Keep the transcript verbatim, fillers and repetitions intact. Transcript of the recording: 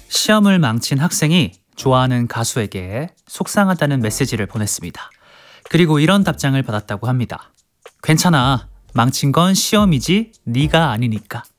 시험을 망친 학생이 좋아하는 가수에게 속상하다는 메시지를 보냈습니다. 그리고 이런 답장을 받았다고 합니다. 괜찮아. 망친 건 시험이지 네가 아니니까.